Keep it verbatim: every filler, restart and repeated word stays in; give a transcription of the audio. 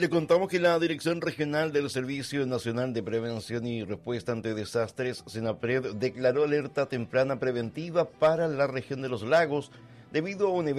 Le contamos que la Dirección Regional del Servicio Nacional de Prevención y Respuesta ante Desastres, SENAPRED, declaró alerta temprana preventiva para la región de los lagos debido a un evento